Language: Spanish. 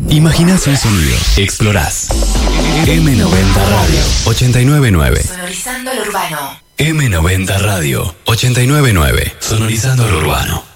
Imaginás un sonido, explorás. M90 Radio 899. Sonorizando lo urbano. M90 Radio 899. Sonorizando lo urbano.